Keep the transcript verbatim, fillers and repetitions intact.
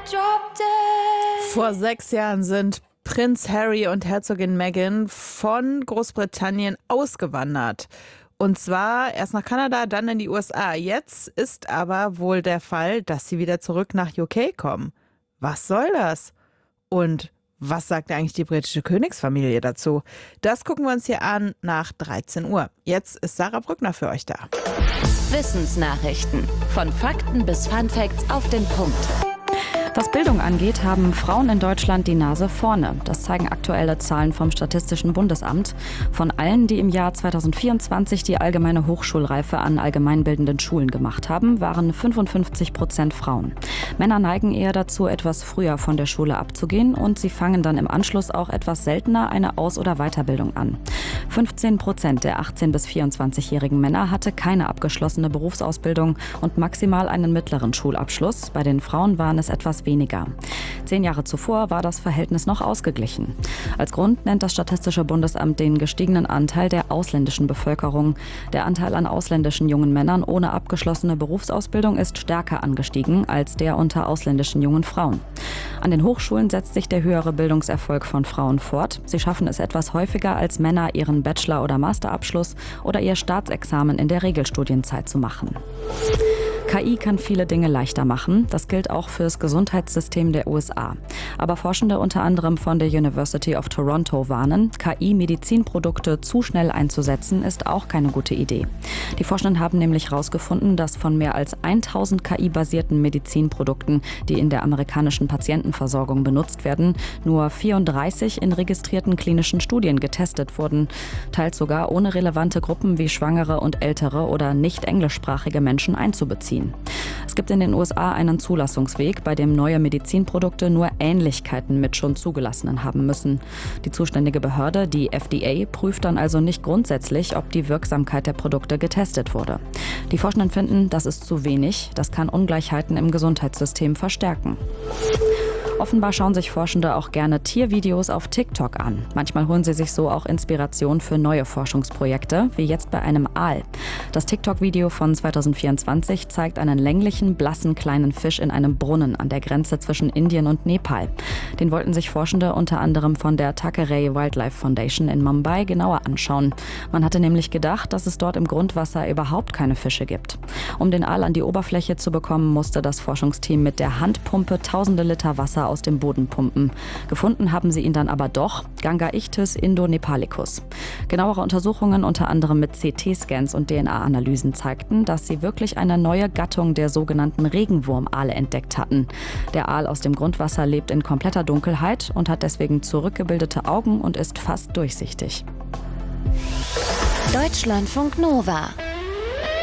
Vor sechs Jahren sind Prinz Harry und Herzogin Meghan von Großbritannien ausgewandert. Und zwar erst nach Kanada, dann in die U S A. Jetzt ist aber wohl der Fall, dass sie wieder zurück nach U K kommen. Was soll das? Und was sagt eigentlich die britische Königsfamilie dazu? Das gucken wir uns hier an nach dreizehn Uhr. Jetzt ist Sarah Brückner für euch da. Wissensnachrichten. Von Fakten bis Funfacts auf den Punkt. Was Bildung angeht, haben Frauen in Deutschland die Nase vorne. Das zeigen aktuelle Zahlen vom Statistischen Bundesamt. Von allen, die im Jahr zweitausendvierundzwanzig die allgemeine Hochschulreife an allgemeinbildenden Schulen gemacht haben, waren fünfundfünfzig Prozent Frauen. Männer neigen eher dazu, etwas früher von der Schule abzugehen und sie fangen dann im Anschluss auch etwas seltener eine Aus- oder Weiterbildung an. fünfzehn Prozent der achtzehn- bis vierundzwanzigjährigen Männer hatte keine abgeschlossene Berufsausbildung und maximal einen mittleren Schulabschluss. Bei den Frauen waren es etwas weniger. Zehn Jahre zuvor war das Verhältnis noch ausgeglichen. Als Grund nennt das Statistische Bundesamt den gestiegenen Anteil der ausländischen Bevölkerung. Der Anteil an ausländischen jungen Männern ohne abgeschlossene Berufsausbildung ist stärker angestiegen als der unter ausländischen jungen Frauen. An den Hochschulen setzt sich der höhere Bildungserfolg von Frauen fort. Sie schaffen es etwas häufiger als Männer, ihren Bachelor- oder Masterabschluss oder ihr Staatsexamen in der Regelstudienzeit zu machen. K I kann viele Dinge leichter machen. Das gilt auch fürs Gesundheitssystem der U S A. Aber Forschende unter anderem von der University of Toronto warnen, K I-Medizinprodukte zu schnell einzusetzen, ist auch keine gute Idee. Die Forschenden haben nämlich herausgefunden, dass von mehr als tausend K I-basierten Medizinprodukten, die in der amerikanischen Patientenversorgung benutzt werden, nur vierunddreißig in registrierten klinischen Studien getestet wurden. Teils sogar ohne relevante Gruppen wie Schwangere und ältere oder nicht englischsprachige Menschen einzubeziehen. Es gibt in den U S A einen Zulassungsweg, bei dem neue Medizinprodukte nur Ähnlichkeiten mit schon zugelassenen haben müssen. Die zuständige Behörde, die F D A, prüft dann also nicht grundsätzlich, ob die Wirksamkeit der Produkte getestet wurde. Die Forschenden finden, das ist zu wenig. Das kann Ungleichheiten im Gesundheitssystem verstärken. Offenbar schauen sich Forschende auch gerne Tiervideos auf TikTok an. Manchmal holen sie sich so auch Inspiration für neue Forschungsprojekte, wie jetzt bei einem Aal. Das TikTok-Video von zweitausendvierundzwanzig zeigt einen länglichen, blassen kleinen Fisch in einem Brunnen an der Grenze zwischen Indien und Nepal. Den wollten sich Forschende unter anderem von der Thackeray Wildlife Foundation in Mumbai genauer anschauen. Man hatte nämlich gedacht, dass es dort im Grundwasser überhaupt keine Fische gibt. Um den Aal an die Oberfläche zu bekommen, musste das Forschungsteam mit der Handpumpe tausende Liter Wasser aus dem Boden pumpen. Gefunden haben sie ihn dann aber doch, Gangaichthys indonepalicus. Genauere Untersuchungen unter anderem mit C T-Scans und D N A-Analysen zeigten, dass sie wirklich eine neue Gattung der sogenannten Regenwurmaale entdeckt hatten. Der Aal aus dem Grundwasser lebt in kompletter Dunkelheit und hat deswegen zurückgebildete Augen und ist fast durchsichtig. Deutschlandfunk Nova